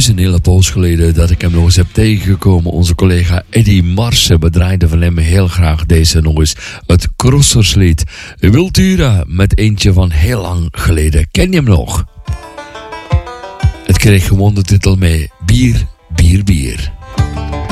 is een hele poos geleden dat ik hem nog eens heb tegengekomen. Onze collega Eddy Marsen bedraaide van hem heel graag deze nog eens. Het Crosserslied Wiltura met eentje van heel lang geleden. Ken je hem nog? Het kreeg gewoon de titel mee. Bier, bier, bier.